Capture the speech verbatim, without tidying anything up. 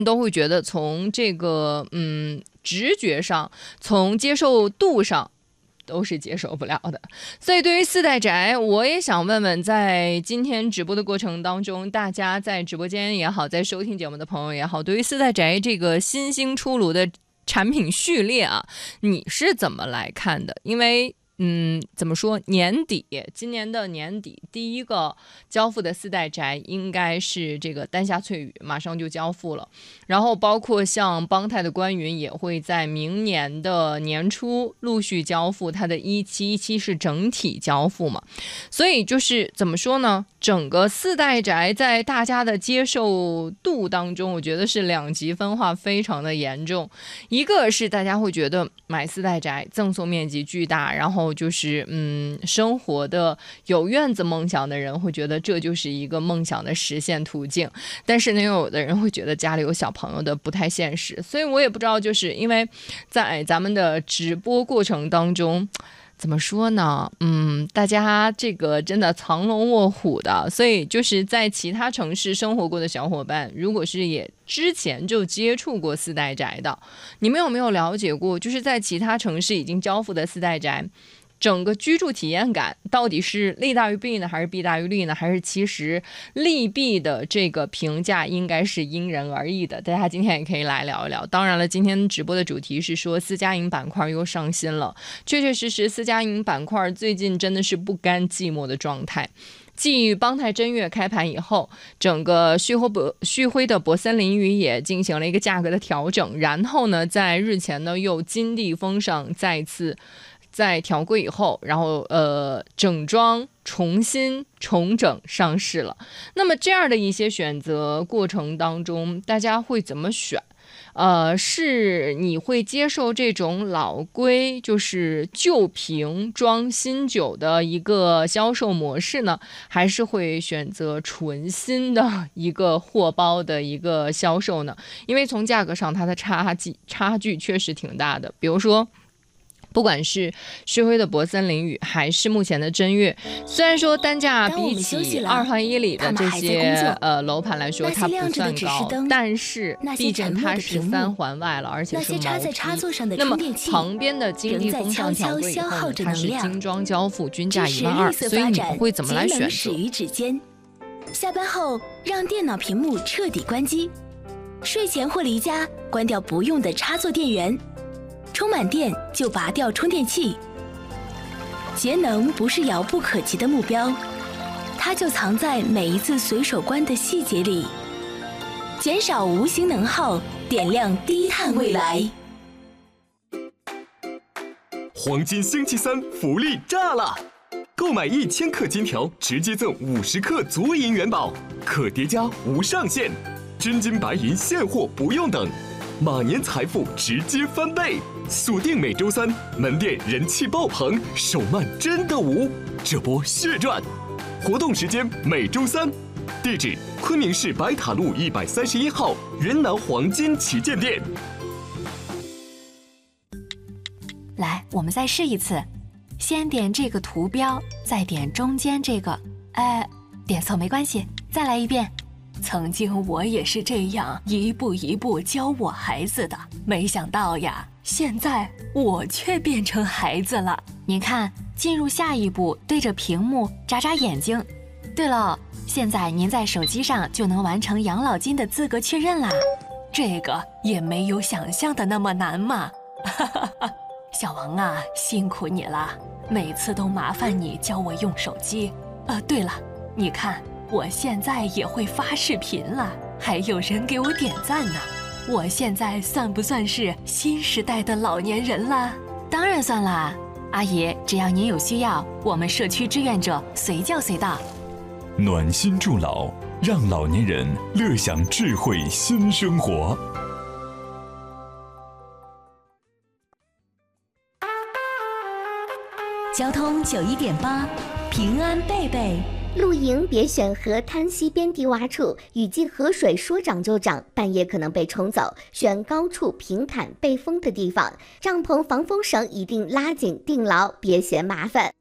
都会觉得从这个嗯直觉上，从接受度上都是接受不了的。所以对于四代宅，我也想问问，在今天直播的过程当中，大家在直播间也好，在收听节目的朋友也好，对于四代宅这个新兴出炉的产品序列啊，你是怎么来看的？因为嗯，怎么说？年底，今年的年底，第一个交付的四代宅应该是这个丹夏翠羽，马上就交付了。然后包括像邦泰的关云也会在明年的年初陆续交付，它的一期一期是整体交付嘛。所以就是怎么说呢？整个四代宅在大家的接受度当中，我觉得是两极分化非常的严重。一个是大家会觉得买四代宅赠送面积巨大，然后就是嗯，生活的有院子梦想的人会觉得这就是一个梦想的实现途径，但是呢，有的人会觉得家里有小朋友的不太现实。所以我也不知道，就是因为在咱们的直播过程当中，怎么说呢？嗯，大家这个真的藏龙卧虎的，所以就是在其他城市生活过的小伙伴，如果是也之前就接触过四代宅的，你们有没有了解过？就是在其他城市已经交付的四代宅，整个居住体验感到底是利大于弊呢，还是弊大于利呢？还是其实利弊的这个评价应该是因人而异的？大家今天也可以来聊一聊。当然了，今天直播的主题是说私家营板块又上新了，确确实实私家营板块最近真的是不甘寂寞的状态。继邦泰真月开盘以后，整个旭辉博旭辉的博森林雨也进行了一个价格的调整，然后呢，在日前呢又金地峰上再次在调柜以后，然后呃整装重新重整上市了。那么这样的一些选择过程当中，大家会怎么选？呃，是你会接受这种老规，就是旧瓶装新酒的一个销售模式呢，还是会选择纯新的一个货包的一个销售呢？因为从价格上，它的差距差距确实挺大的。比如说，不管是旭辉的博森林雨还是目前的真月，虽然说单价比起二环以里的这些呃楼盘来说它不算高，但是毕竟它是三环外了，而且是毛坯。那么旁边的金地峰上调柜以后呢，它是精装交付，均价一万二，所以你们会怎么来选择？ 下班后让电脑屏幕彻底关机，睡前或离家关掉不用的插座电源。充满电就拔掉充电器。节能不是遥不可及的目标，它就藏在每一次随手关的细节里。减少无形能耗，点亮低碳未来。 黄金星期三福利炸了！购买一千克金条，直接赠五十克足银元宝，可叠加无上限，真金白银现货不用等。马年财富直接翻倍，锁定每周三门店人气爆棚，手慢真的无，这波血赚！活动时间每周三，地址昆明市白塔路一百三十一号云南黄金旗舰店。 来，我们再试一次，先点这个图标，再点中间这个，哎，点错没关系，再来一遍。曾经我也是这样一步一步教我孩子的，没想到呀，现在我却变成孩子了。您看，进入下一步，对着屏幕眨眨眼睛。对了，现在您在手机上就能完成养老金的资格确认啦，这个也没有想象的那么难嘛。小王啊，辛苦你了，每次都麻烦你教我用手机。呃，对了，你看。我现在也会发视频了，还有人给我点赞呢。我现在算不算是新时代的老年人啦？当然算啦，阿姨，只要您有需要，我们社区志愿者随叫随到。 暖心助老，让老年人乐享智慧新生活。 交通九一点八，平安贝贝。 露营别选河滩溪边低洼处，雨季河水说涨就涨，半夜可能被冲走。选高处平坦背风的地方，帐篷防风绳一定拉紧钉牢，别嫌麻烦。